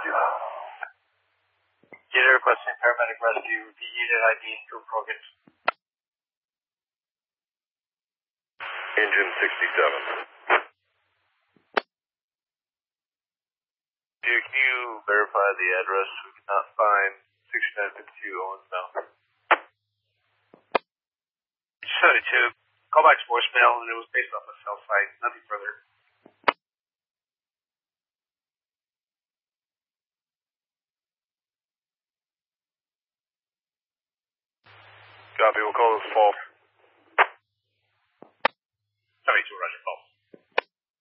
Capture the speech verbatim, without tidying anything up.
Unit requesting paramedic rescue. V unit I D to Brogan. Engine sixty-seven. Dude, can you verify the address? We cannot find sixty-nine fifty-two Owens Mountain. seventy-two. Callback's voicemail, and it was based off a cell site. Nothing further. Copy, we'll call this false. seventy-two, roger, false.